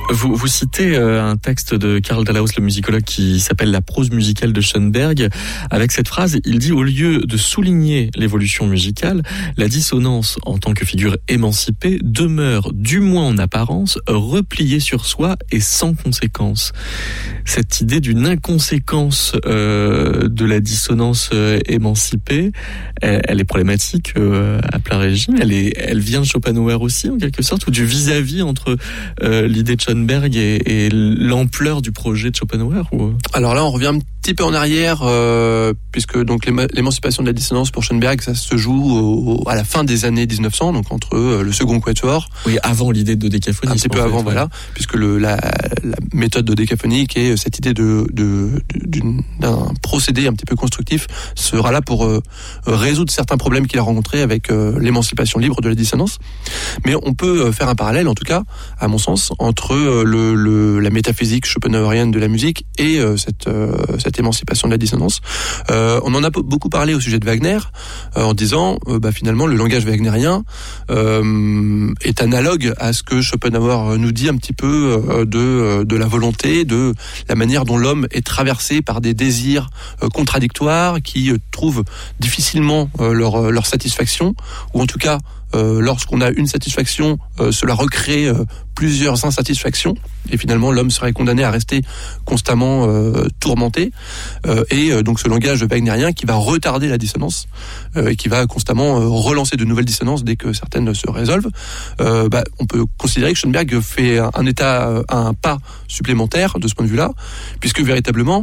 Vous citez un texte de Karl Dahlhaus, le musicologue, qui s'appelle La prose musicale de Schoenberg. Avec cette phrase, il dit: au lieu de souligner l'évolution musicale, la dissonance en tant que figure émancipée demeure, du moins en apparence, repliée sur soi et sans conséquence. Cette idée d'une inconséquence de la dissonance émancipée, elle est problématique à plein régime. Elle vient de Schopenhauer aussi, en quelque sorte, ou du vis-à-vis entre l'idée de Schoenberg et l'ampleur du projet de Schopenhauer, ou... Alors là, on revient un petit peu en arrière, puisque donc l'émancipation de la dissonance pour Schoenberg, ça se joue à la fin des années 1900, donc entre le second quatuor. Oui, avant l'idée de dodécaphonique. Un petit peu avant, voilà, puisque la méthode dodécaphonique et cette idée d'un procédé un petit peu constructif sera là pour résoudre certains problèmes qu'il a rencontrés avec l'émancipation libre de la dissonance. Mais on peut faire un parallèle, en tout cas, à mon sens, entre la métaphysique schopenhauerienne de la musique et cette émancipation de la dissonance. On en a beaucoup parlé au sujet de Wagner, en disant finalement le langage wagnérien est analogue à ce que Schopenhauer nous dit un petit peu de la volonté, de la manière dont l'homme est traversé par des désirs contradictoires qui trouvent difficilement leur satisfaction, ou en tout cas lorsqu'on a une satisfaction, cela recrée plusieurs insatisfactions, et finalement l'homme serait condamné à rester constamment tourmenté, et donc ce langage wagnérien qui va retarder la dissonance, et qui va constamment relancer de nouvelles dissonances dès que certaines se résolvent. On peut considérer que Schoenberg fait un pas supplémentaire de ce point de vue-là, puisque véritablement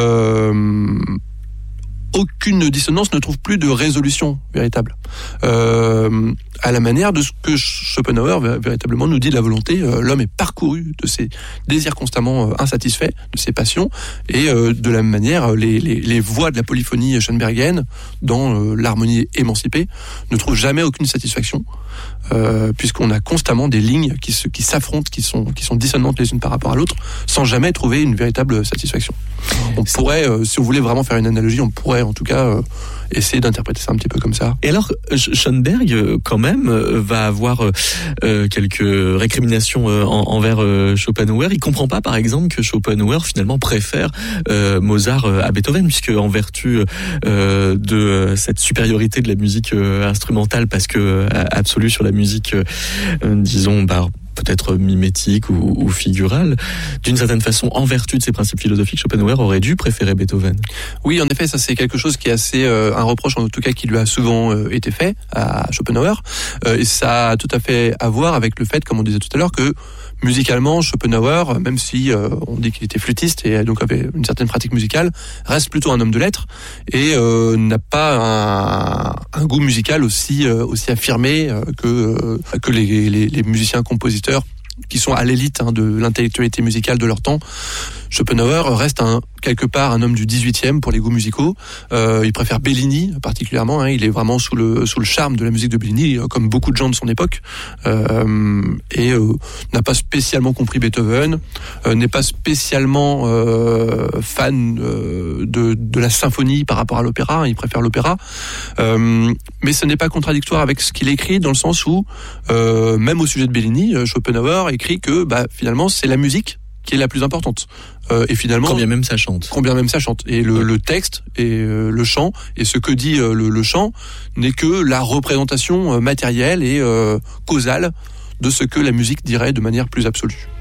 aucune dissonance ne trouve plus de résolution véritable. À la manière de ce que Schopenhauer véritablement nous dit de la volonté, l'homme est parcouru de ses désirs constamment insatisfaits, de ses passions, et de la même manière, les voix de la polyphonie schoenbergienne, dans l'harmonie émancipée, ne trouvent jamais aucune satisfaction, puisqu'on a constamment des lignes qui s'affrontent, qui sont dissonantes les unes par rapport à l'autre, sans jamais trouver une véritable satisfaction. On pourrait, si on voulait vraiment faire une analogie, on pourrait en tout cas essayer d'interpréter ça un petit peu comme ça. Et alors, Schoenberg, quand même, va avoir quelques récriminations envers Schopenhauer. Il comprend pas, par exemple, que Schopenhauer, finalement, préfère Mozart à Beethoven, puisque en vertu de cette supériorité de la musique instrumentale, parce que absolue sur la musique, disons, peut-être mimétique ou figurale, d'une certaine façon, en vertu de ses principes philosophiques, Schopenhauer aurait dû préférer Beethoven. Oui, en effet, ça c'est quelque chose qui est assez un reproche, en tout cas, qui lui a souvent été fait à Schopenhauer, et ça a tout à fait à voir avec le fait, comme on disait tout à l'heure, que musicalement, Schopenhauer, même si on dit qu'il était flûtiste et donc avait une certaine pratique musicale, reste plutôt un homme de lettres et n'a pas un goût musical aussi affirmé que les musiciens-compositeurs qui sont à l'élite de l'intellectualité musicale de leur temps. Schopenhauer reste quelque part un homme du 18e pour les goûts musicaux. Il préfère Bellini particulièrement. Il est vraiment sous le charme de la musique de Bellini, comme beaucoup de gens de son époque, et n'a pas spécialement compris Beethoven, n'est pas spécialement fan de la symphonie par rapport à l'opéra. Il préfère l'opéra, mais ce n'est pas contradictoire avec ce qu'il écrit, dans le sens où même au sujet de Bellini, Schopenhauer écrit que finalement c'est la musique qui est la plus importante. Et finalement, combien même ça chante. Et le texte et le chant, et ce que dit le chant n'est que la représentation matérielle et causale de ce que la musique dirait de manière plus absolue.